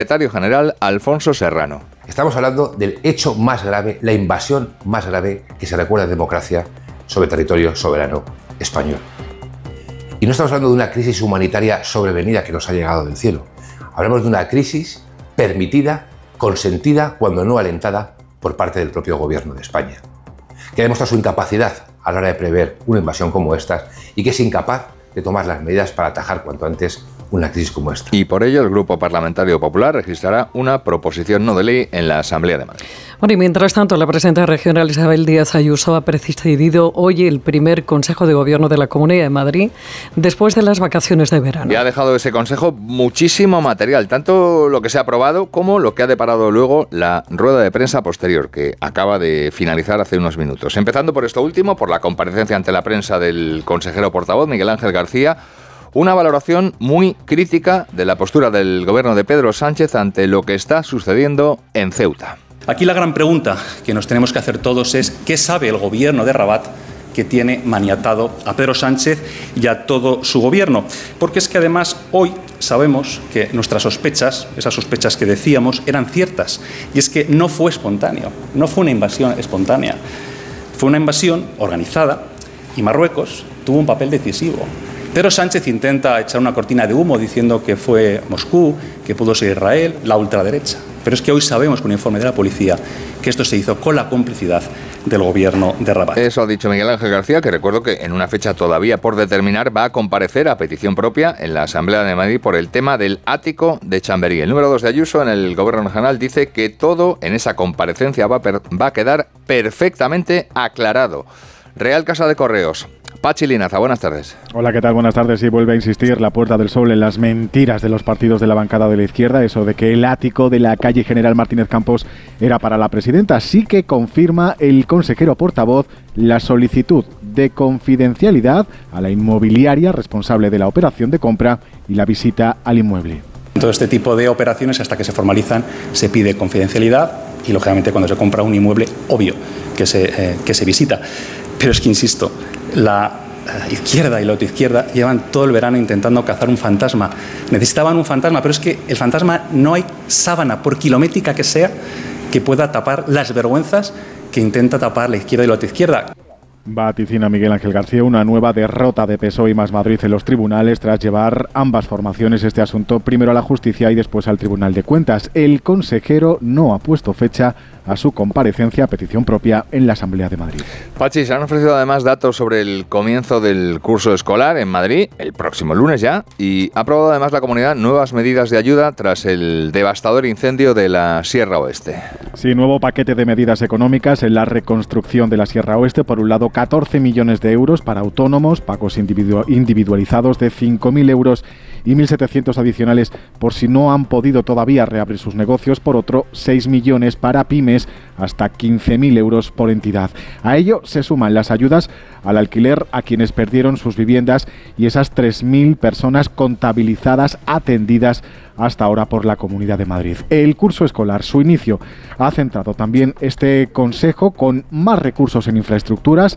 Secretario General Alfonso Serrano. Estamos hablando del hecho más grave, la invasión más grave que se recuerda en democracia sobre territorio soberano español. Y no estamos hablando de una crisis humanitaria sobrevenida que nos ha llegado del cielo. Hablamos de una crisis permitida, consentida, cuando no alentada, por parte del propio gobierno de España, que ha demostrado su incapacidad a la hora de prever una invasión como esta y que es incapaz de tomar las medidas para atajar cuanto antes una crisis como esta. Y por ello el Grupo Parlamentario Popular registrará una proposición no de ley en la Asamblea de Madrid. Bueno, y mientras tanto, la presidenta regional Isabel Díaz Ayuso ha presidido hoy el primer Consejo de Gobierno de la Comunidad de Madrid después de las vacaciones de verano. Y ha dejado ese Consejo muchísimo material, tanto lo que se ha aprobado como lo que ha deparado luego la rueda de prensa posterior, que acaba de finalizar hace unos minutos. Empezando por esto último, por la comparecencia ante la prensa del consejero portavoz, Miguel Ángel García, una valoración muy crítica de la postura del gobierno de Pedro Sánchez ante lo que está sucediendo en Ceuta. Aquí la gran pregunta que nos tenemos que hacer todos es ¿qué sabe el gobierno de Rabat que tiene maniatado a Pedro Sánchez y a todo su gobierno? Porque es que además hoy sabemos que nuestras sospechas, esas sospechas que decíamos, eran ciertas. Y es que no fue espontáneo, no fue una invasión espontánea. Fue una invasión organizada y Marruecos tuvo un papel decisivo. Pedro Sánchez intenta echar una cortina de humo diciendo que fue Moscú, que pudo ser Israel, la ultraderecha. Pero es que hoy sabemos con un informe de la policía que esto se hizo con la complicidad del gobierno de Rabat. Eso ha dicho Miguel Ángel García, que recuerdo que en una fecha todavía por determinar va a comparecer a petición propia en la Asamblea de Madrid por el tema del ático de Chamberí. El número 2 de Ayuso en el Gobierno Regional dice que todo en esa comparecencia va a quedar perfectamente aclarado. Real Casa de Correos. Pachi Linaza, buenas tardes. Hola, ¿qué tal? Buenas tardes. Y vuelve a insistir la Puerta del Sol en las mentiras de los partidos de la bancada de la izquierda, eso de que el ático de la calle General Martínez Campos era para la presidenta. Sí que confirma el consejero portavoz la solicitud de confidencialidad a la inmobiliaria responsable de la operación de compra y la visita al inmueble. Todo este tipo de operaciones, hasta que se formalizan, se pide confidencialidad y, lógicamente, cuando se compra un inmueble, obvio que se visita. Pero es que, insisto, la izquierda y la autoizquierda llevan todo el verano intentando cazar un fantasma. Necesitaban un fantasma, pero es que el fantasma no hay sábana, por kilométrica que sea, que pueda tapar las vergüenzas que intenta tapar la izquierda y la autoizquierda. Vaticina Miguel Ángel García una nueva derrota de PSOE y Más Madrid en los tribunales tras llevar ambas formaciones este asunto primero a la justicia y después al Tribunal de Cuentas. El consejero no ha puesto fecha a su comparecencia a petición propia en la Asamblea de Madrid. Pachi, se han ofrecido además datos sobre el comienzo del curso escolar en Madrid, el próximo lunes ya, y ha aprobado además la comunidad nuevas medidas de ayuda tras el devastador incendio de la Sierra Oeste. Sí, nuevo paquete de medidas económicas en la reconstrucción de la Sierra Oeste. Por un lado, 14 millones de euros para autónomos, pagos individualizados de 5.000 euros y 1.700 adicionales por si no han podido todavía reabrir sus negocios. Por otro, 6 millones para pymes, hasta 15.000 euros por entidad. A ello se suman las ayudas al alquiler a quienes perdieron sus viviendas y esas 3.000 personas contabilizadas, atendidas hasta ahora por la Comunidad de Madrid. El curso escolar, su inicio, ha centrado también este consejo con más recursos en infraestructuras,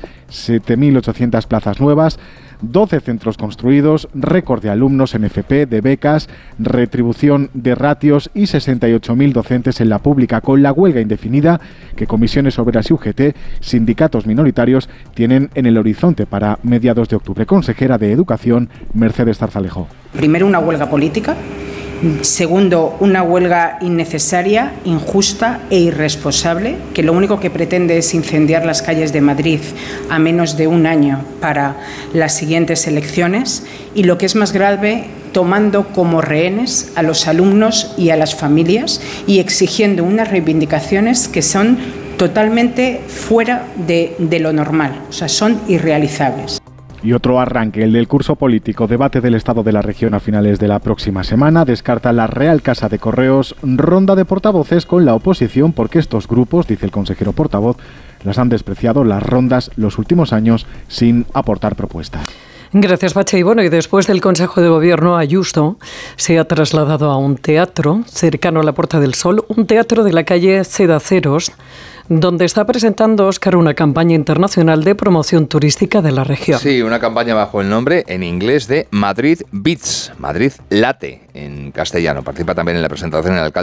7.800 plazas nuevas, 12 centros construidos, récord de alumnos en FP, de becas, retribución de ratios y 68.000 docentes en la pública, con la huelga indefinida que Comisiones Obreras y UGT, sindicatos minoritarios, tienen en el horizonte para mediados de octubre. Consejera de Educación, Mercedes Zarzalejo. Primero, una huelga política. Segundo, una huelga innecesaria, injusta e irresponsable, que lo único que pretende es incendiar las calles de Madrid a menos de un año para las siguientes elecciones. Y lo que es más grave, tomando como rehenes a los alumnos y a las familias y exigiendo unas reivindicaciones que son totalmente fuera de lo normal, o sea, son irrealizables. Y otro arranque, el del curso político, debate del estado de la región a finales de la próxima semana. Descarta la Real Casa de Correos ronda de portavoces con la oposición porque estos grupos, dice el consejero portavoz, las han despreciado las rondas los últimos años sin aportar propuestas. Gracias, Pachi. Y bueno, y después del Consejo de Gobierno, Ayuso se ha trasladado a un teatro cercano a la Puerta del Sol, un teatro de la calle Cedaceros, donde está presentando Óscar una campaña internacional de promoción turística de la región. Sí, una campaña bajo el nombre en inglés de Madrid Beats, Madrid Late en castellano. Participa también en la presentación el alcalde